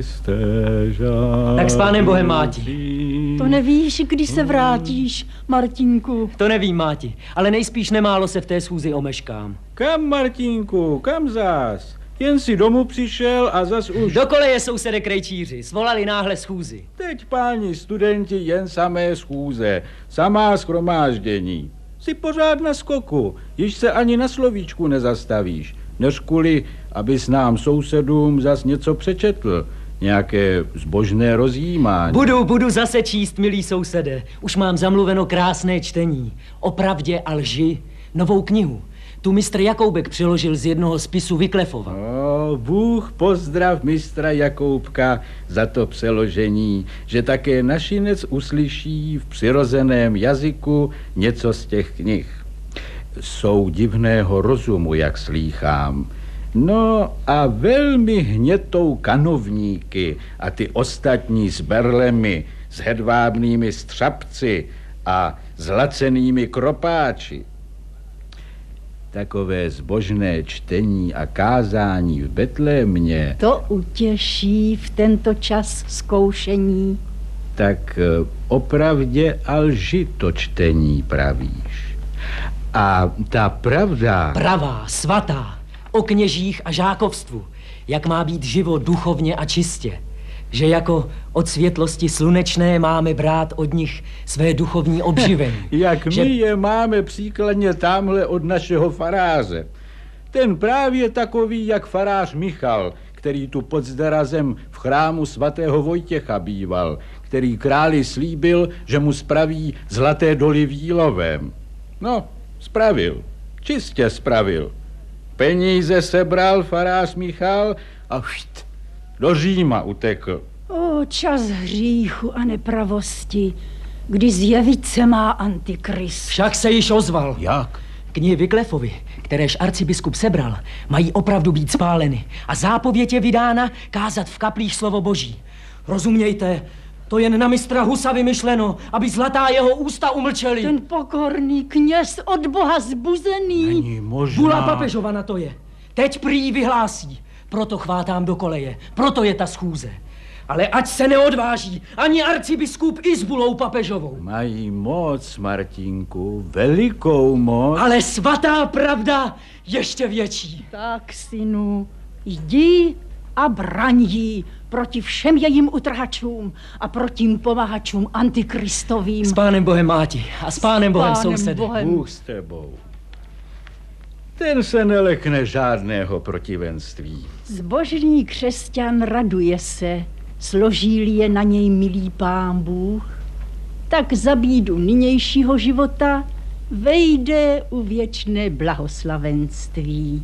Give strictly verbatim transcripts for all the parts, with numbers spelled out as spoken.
Tak s pánem Bohem, Máti. To nevíš, když se vrátíš, Martinku. To nevím, Máti, ale nejspíš nemálo se v té schůzi omeškám. Kam, Martinku, kam zas? Jen si domů přišel a zas už... Do koleje, sousede krejčíři, svolali náhle schůzi. Teď, páni studenti, jen samé schůze, samá shromáždění. Jsi pořád na skoku, již se ani na slovíčku nezastavíš. Než kvůli, abys nám sousedům zas něco přečetl. Nějaké zbožné rozjímání. Budu, budu zase číst, milý sousede. Už mám zamluveno krásné čtení. O pravdě a lži. Novou knihu. Tu mistr Jakoubek přiložil z jednoho spisu Vyklefova. O, Bůh pozdrav mistra Jakoubka za to přeložení, že také našinec uslyší v přirozeném jazyku něco z těch knih. Jsou divného rozumu, jak slýchám. No a velmi hnětou kanovníky a ty ostatní s berlemi, s hedvábnými střapci a zlacenými kropáči. Takové zbožné čtení a kázání v Betlémě. To utěší v tento čas zkoušení. Tak opravdě a lži to čtení pravíš. A ta pravda... Pravá, svatá, o kněžích a žákovstvu, jak má být živo duchovně a čistě. Že jako od světlosti slunečné máme brát od nich své duchovní obživení. Jak že... my je máme příkladně tamhle od našeho faráře. Ten právě takový, jak farář Michal, který tu pod Zderazem v chrámu svatého Vojtěcha býval, který králi slíbil, že mu spraví zlaté doly v Jílovém. No, spravil. Čistě spravil. Peníze sebral farář Michal a št, do Říma utekl. O, čas hříchu a nepravosti, kdy zjevit se má Antikrist. Však se již ozval. Jak? Knihy Vyklefovi, kteréž arcibiskup sebral, mají opravdu být spáleny a zápověď je vydána kázat v kaplích slovo Boží. Rozumějte, to jen na mistra Husa vymyšleno, aby zlatá jeho ústa umlčeli. Ten pokorný kněz od Boha zbuzený. Není možná. Bula papežova na to je. Teď prý vyhlásí. Proto chvátám do koleje. Proto je ta schůze. Ale ať se neodváží ani arcibiskup i s bulou papežovou. Mají moc, Martinku, velikou moc. Ale svatá pravda ještě větší. Tak, synu, jdi a braň jí proti všem jejím utrhačům a proti pomahačům antikristovým. S pánem Bohem, Máti, a s pánem Bohem, sousede. Bůh s tebou. Ten se nelekne žádného protivenství. Zbožný křesťan raduje se, složí-li je na něj milý Pán Bůh, tak za bídu nynějšího života vejde u věčné blahoslavenství.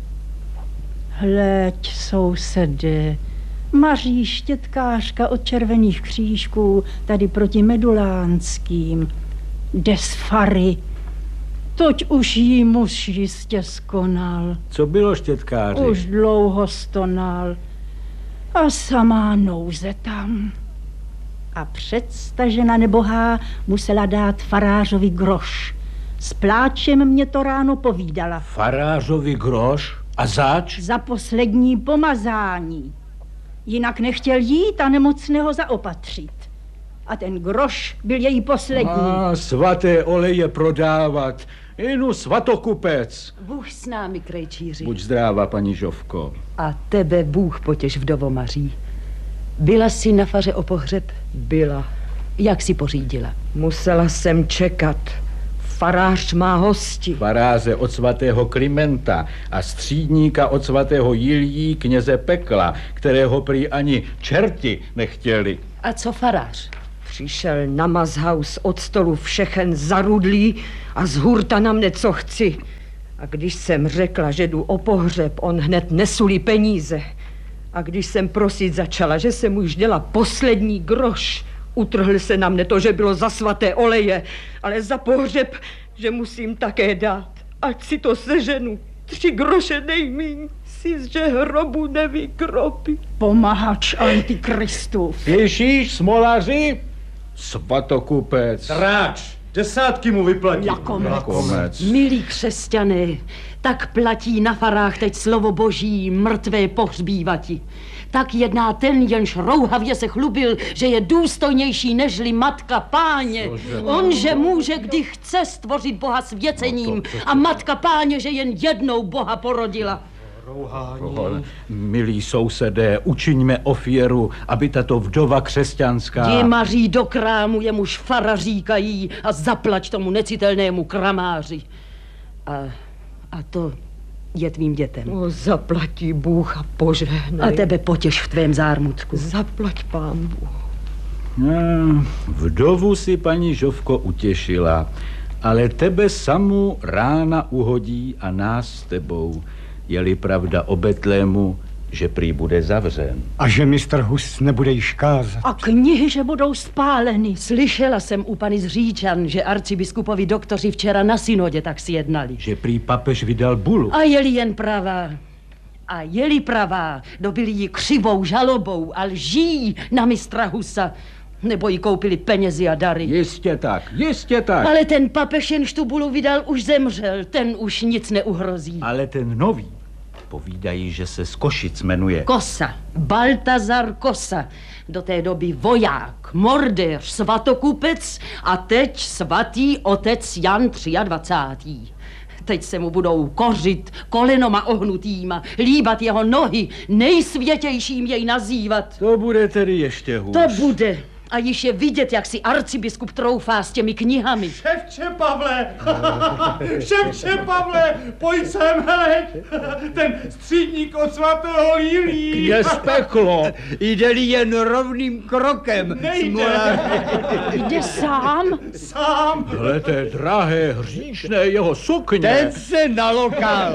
Hleď, sousede, Maří štětkářka od červených křížků tady proti Medulánským. Jde z fary. Toť už jí muž jistě skonal. Co bylo, štětkáři? Už dlouho stonal. A samá nouze tam. A předstažena nebohá musela dát farářovi groš. S pláčem mě to ráno povídala. Farářovi groš? A zač? Za poslední pomazání. Jinak nechtěl jít a nemocného zaopatřit. A ten groš byl její poslední. A svaté oleje prodávat. Inu svatokupec. Bůh s námi, krejčíři. Buď zdráva, paní Žovko. A tebe Bůh potěš, vdovo Maří. Byla jsi na faře o pohřeb? Byla. Jak si pořídila? Musela jsem čekat. Farář má hosti. Faráře od svatého Klimenta a střídníka od svatého Jiljí, kněze Pekla, kterého prý ani čerti nechtěli. A co farář? Přišel na mazhaus od stolu všechen zarudlý a z hurta na mne co chci. A když jsem řekla, že jdu o pohřeb, on hned nesulí peníze. A když jsem prosit začala, že jsem už děla poslední groš, utrhl se na mne to, že bylo za svaté oleje, ale za pohřeb, že musím také dát. Ať si to seženu, tři groše nejmíň, si že hrobu nevykropí. Pomahač antikristův. Slyšíš, smolaři? Svatokupec. Tráč, Desátky mu vyplatí. Lakomec. Milí křesťané, tak platí na farách teď slovo boží, mrtvé pohřbívati. Tak jedná ten, jenž rouhavě se chlubil, že je důstojnější nežli matka páně. On, že může, kdy chce stvořit Boha svěcením a matka páně, že jen jednou Boha porodila. Rouhání. Milí sousedé, učiňme ofieru, aby tato vdova křesťanská... Jdi, Maří, do krámu, jemuž fara říkají, a zaplať tomu necitelnému kramáři. A, a to je tvým dětem. No, zaplatí Bůh a požehnaj. A tebe potěš v tvém zármutku. Zaplať Pán Bůh. No, vdovu si paní Žovko utěšila, ale tebe samu rána uhodí a nás s tebou. Je-li pravda o Betlému, že prý bude zavřen. A že mistr Hus nebude již kázat. A knihy, že budou spáleny. Slyšela jsem u pany z Říčan, že arcibiskupovi doktoři včera na synodě tak si jednali. Že prý papež vydal bulu. A je-li jen pravá, a je-li pravá, dobili ji křivou žalobou a lží na mistra Husa, nebo jí koupili penězi a dary. Jistě tak, jistě tak. Ale ten papež, jenž tu bulu vydal, už zemřel, ten už nic neuhrozí. Ale ten nový, povídají, že se z Košic jmenuje. Kosa, Baltazar Kosa, do té doby voják, mordéř, svatokupec a teď svatý otec Jan dvacátý třetí Teď se mu budou kořit kolenoma ohnutýma, líbat jeho nohy, nejsvětějším jej nazývat. To bude tedy ještě hůř. To bude. A již je vidět, jak si arcibiskup troufá s těmi knihami. Ševče Pavle! Ševče Pavle! Pojď sem, heleď! Ten střídník od svatého Lílí! Kněz peklo, jde-li jen rovným krokem. Nejde! Jde sám? Sám! Hlete, drahé, hříšné jeho sukně. Ten se nalokal.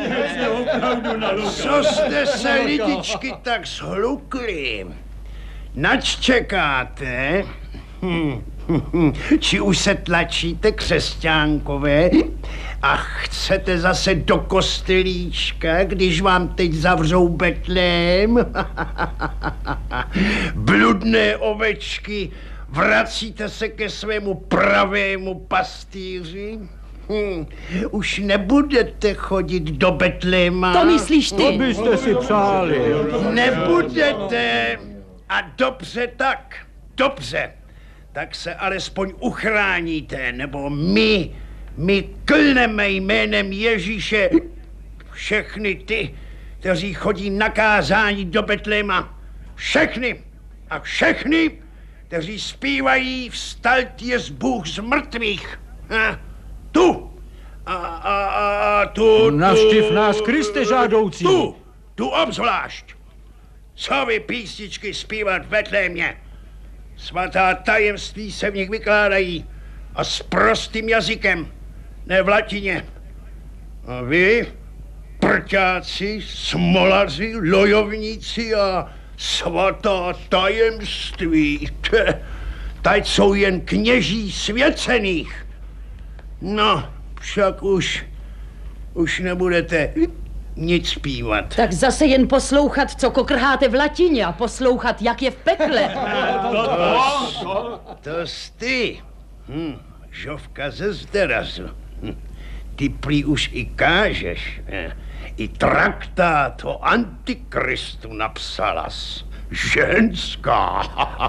Co jste se, lidičky, tak shlukli? Nač čekáte? Hm, hm, hm. Či už se tlačíte, křesťánkové, a chcete zase do kostelíčka, když vám teď zavřou Betlém? Bludné ovečky, vracíte se ke svému pravému pastýři? Hm, už nebudete chodit do Betléma. To myslíš ty? To byste si přáli. Nebudete. A dobře tak, dobře. Tak se alespoň uchráníte, nebo my, my klneme jménem Ježíše všechny ty, kteří chodí na kázání do Betléma. Všechny a všechny, kteří zpívají vstal jest Bůh z mrtvých. A tu a, a, a tu, tu. Navštiv nás, Kriste žádoucí. Tu, tu obzvlášť. Co vy písničky zpívat v Betlémě? Svatá tajemství se v nich vykládají a s prostým jazykem, ne v latině. A vy, prťáci, smolaři, lojovníci a svatá tajemství, teď jsou jen kněží svěcených. No, však už, už nebudete nic zpívat. Tak zase jen poslouchat, co kokrháte v latině, a poslouchat, jak je v pekle. To, to, to ty, hm, Žovka ze Zderazu. Hm. Ty prý už i kážeš. Eh. I traktát o Antikristu napsalas. Ženská.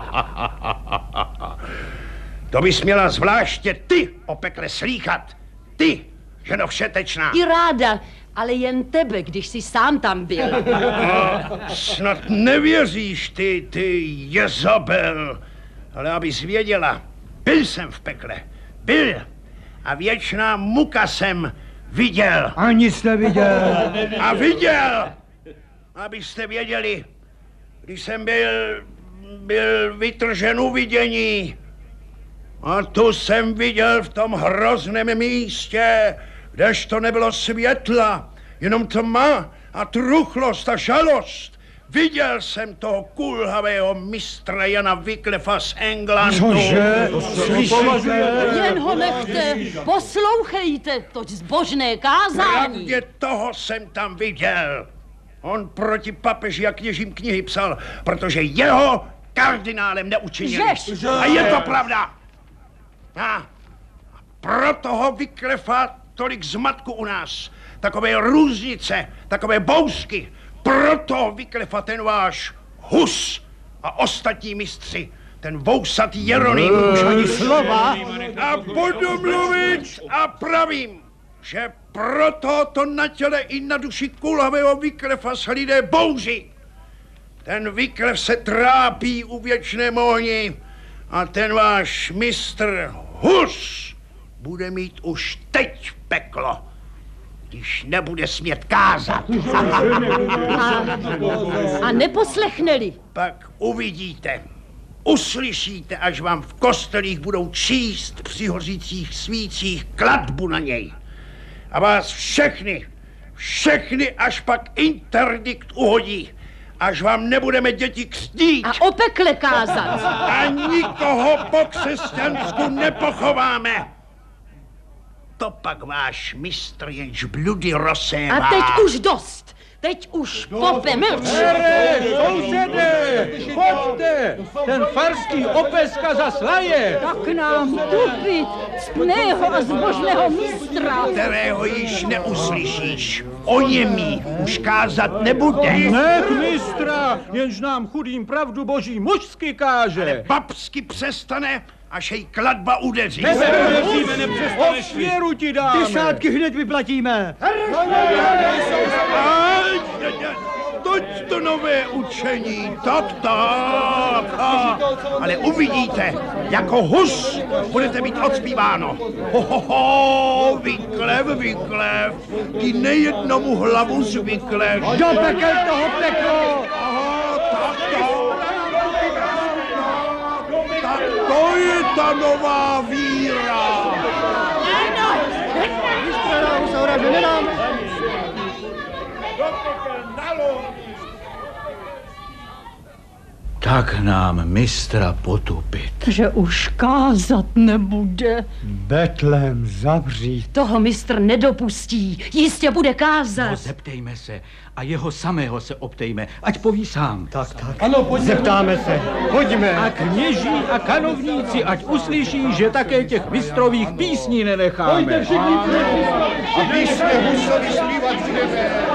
To bys měla zvláště ty o pekle slýchat. Ty, ženo všetečná. I ráda, ale jen tebe, když jsi sám tam byl. A snad nevěříš ty, ty Jezabel. Ale abys věděla, byl jsem v pekle. Byl. A věčná muka jsem viděl. A nic neviděl. A viděl. Abyste věděli, když jsem byl, byl vytržen u vidění. A tu jsem viděl v tom hrozném místě, kdež to nebylo světla, jenom tma a truchlost a žalost. Viděl jsem toho kulhavého mistra Jana Wyclefa z Englandu. Cože? Slyšíte? Jen ho nechte, poslouchejte, toť zbožné kázání. Pravdě toho jsem tam viděl. On proti papeži a kněžím knihy psal, protože jeho kardinálem neučinili. Žeš. A je to pravda. A proto ho vyklefá tolik zmatku u nás. Takové různice, takové bousky. Proto ho vyklefá ten váš Hus a ostatní mistři. Ten vousatý Jeroným. Už ani slova. A budu mluvit a pravím, že proto to na těle i na duši kulhavého vyklefa s lidé bouří. Ten vyklev se trápí u věčném ohni a ten váš mistr Hus bude mít už teď peklo, když nebude smět kázat. A, a neposlechne-li. Pak uvidíte, uslyšíte, až vám v kostelích budou číst při hořících svících klatbu na něj. A vás všechny, všechny až pak interdikt uhodí, až vám nebudeme děti křtít. A o pekle kázat. A nikoho po křesťansku nepochováme. To pak váš mistr jenž bludy rozsévá. A teď už dost. Teď už, pope, mlč. Ere, sousedé, pojďte, ten farský opeska zaslaje. Tak nám tupit ctného a zbožného mistra. Kterého již neuslyšíš. O němí už kázat nebude. Nech mistra, jenž nám chudým pravdu boží mužsky káže. Babsky přestane, až jej kladba udeří. Nepřestaneš, nepřestaneš. Osvěru ti dáme. Ty šátky hned vyplatíme. Toť to nové učení, tak, tak, tak. Ale uvidíte, jako Hus budete mít odspíváno. Ho, ho, ho, vyklev, vyklev, ty nejednomu hlavu zvykleš. Do pekel toho peklo. Aha, tak, tak. Tak to je ta nová víra. Tak nám mistra potupit. Že už kázat nebude. Betlém zavřít. Toho mistr nedopustí. Jistě bude kázat. No, zeptejme se a jeho samého se optejme, ať poví sám. Tak, tak. Ano, pojďme. Zeptáme se. Pojďme. A kněží a kanovníci, ať uslyší, že také těch mistrových písní nenecháme. Pojďte všichni. A my jsme museli zpívat dříve.